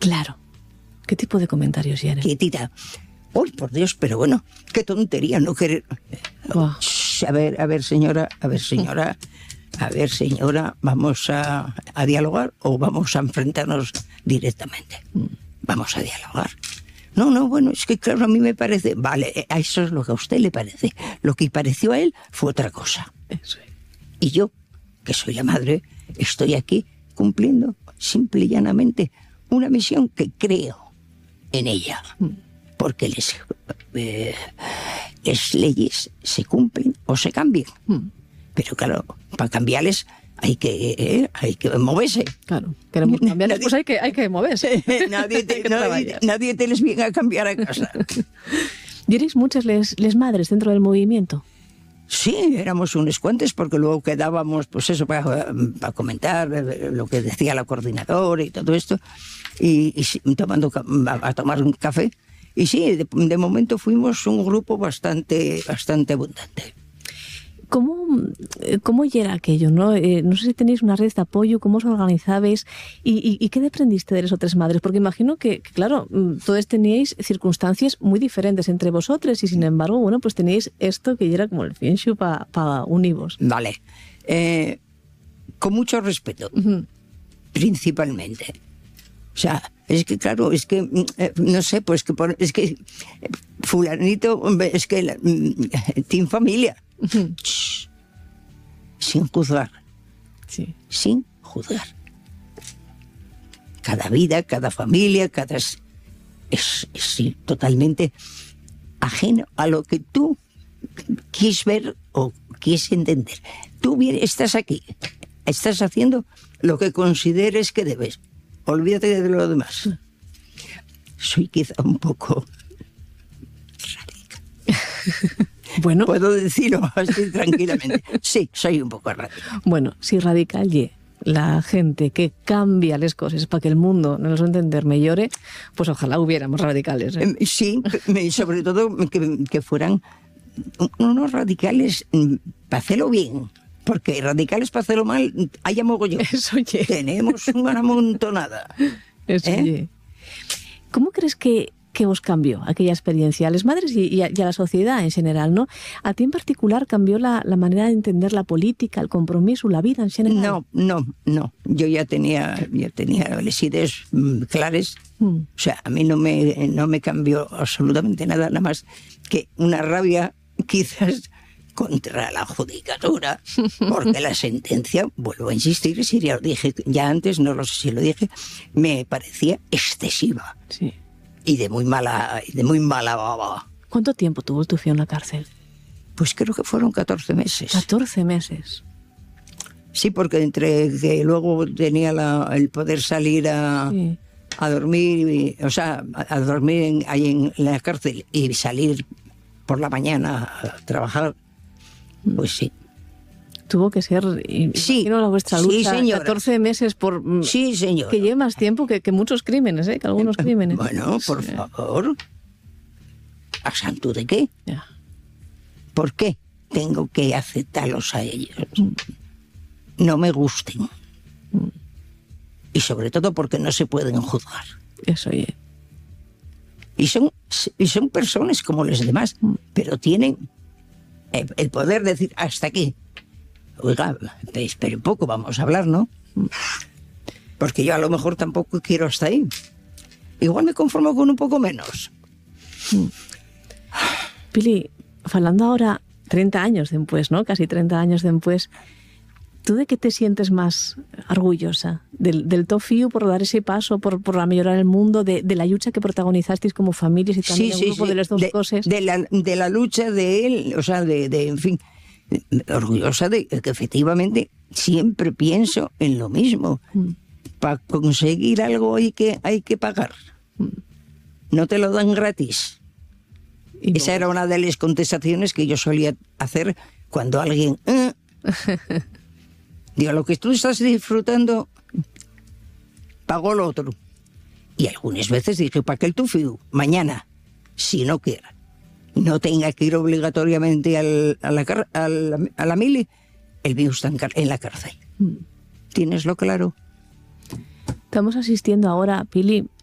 Claro. ¿Qué tipo de comentarios eran? Quietita. ¡Uy, por Dios! Pero bueno, qué tontería no querer... Wow. A ver, señora, ¿vamos a dialogar o vamos a enfrentarnos directamente? Vamos a dialogar. No, bueno, es que claro, a mí me parece... Vale, a eso es lo que a usted le parece. Lo que pareció a él fue otra cosa. Eso es. Y yo, que soy la madre, estoy aquí cumpliendo simple y llanamente una misión que creo en ella. Porque las leyes se cumplen o se cambian. Pero claro, para cambiarles hay que moverse. Claro, queremos cambiarles, pues hay que moverse. Nadie te les viene a cambiar a casa. ¿Y erais muchas les madres dentro del movimiento? Sí, éramos unos cuantos, porque luego quedábamos, pues eso, para comentar lo que decía la coordinadora y todo esto, y a tomar un café. Y sí, de momento fuimos un grupo bastante abundante. ¿Cómo era aquello? No sé si tenéis una red de apoyo, cómo os organizabais y qué aprendiste de las otras madres, porque imagino que claro, todos teníais circunstancias muy diferentes entre vosotros y sin embargo, bueno, pues teníais esto que era como el fienshu para univos. Vale, con mucho respeto, principalmente. O sea, es que claro, no sé, pues es que fulanito, es que tiene familia. Sin juzgar. Sí. Sin juzgar. Cada vida, cada familia, es totalmente ajeno a lo que tú quieres ver o quieres entender. Tú estás aquí, estás haciendo lo que consideres que debes. Olvídate de lo demás. Soy quizá un poco radical. Bueno. Puedo decirlo así tranquilamente. Sí, soy un poco radical. Bueno, si radical la gente que cambia las cosas para que el mundo no nos entender me llore, pues ojalá hubiéramos radicales. Sí, sobre todo que fueran unos radicales para hacerlo bien. Porque radicales para hacerlo mal, haya mogollón. Eso ye. Tenemos una montonada. Eso ye. ¿Cómo crees que os cambió aquella experiencia? A las madres y a la sociedad en general, ¿no? A ti en particular cambió la manera de entender la política, el compromiso, la vida en general. No. Yo ya tenía las ideas claras. O sea, a mí no me cambió absolutamente nada más que una rabia quizás contra la judicatura, porque la sentencia, vuelvo a insistir, si ya lo dije ya antes, no lo sé si lo dije, me parecía excesiva. Sí. Y de muy mala baba. ¿Cuánto tiempo tuvo tu tío en la cárcel? Pues creo que fueron 14 meses. 14 meses. Sí, porque entre que luego tenía el poder salir a dormir, a dormir ahí en la cárcel y salir por la mañana a trabajar, pues sí. Tuvo que ser, imagino, vuestra lucha, sí, 14 meses por... Sí, señor. Que lleve más tiempo que muchos crímenes, que algunos crímenes. Bueno, por favor. ¿A santo de qué? Ya. ¿Por qué tengo que aceptarlos a ellos? No me gusten. Y sobre todo porque no se pueden juzgar. Eso, oye. Y son personas como los demás, pero tienen el poder de decir hasta aquí. Oiga, espere un poco, vamos a hablar, ¿no? Porque yo a lo mejor tampoco quiero hasta ahí. Igual me conformo con un poco menos. Pili, hablando ahora 30 años después, ¿no? Casi 30 años después, ¿tú de qué te sientes más orgullosa? ¿Del to fío por dar ese paso, por mejorar el mundo, de la lucha que protagonizasteis como familias y también el grupo de las dos cosas? De la lucha de él, o sea, en fin, orgullosa de que efectivamente siempre pienso en lo mismo. Para conseguir algo hay que pagar. No te lo dan gratis. Esa era una de las contestaciones que yo solía hacer cuando alguien... Digo, lo que tú estás disfrutando, pagó lo otro. Y algunas veces dije, ¿para qué el tufiu? Mañana, si no quiera, no tenga que ir obligatoriamente a la mili, el mío está en la cárcel. ¿Tieneslo claro? Estamos asistiendo ahora, Pili,